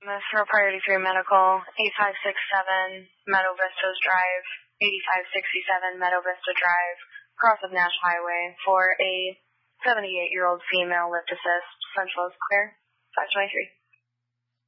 Miss for Priority 3 Medical, 8567 Meadow Vistas Drive, 8567 Meadow Vista Drive, cross of Nash Highway, for a 78-year-old female lift assist. Central is clear. 523.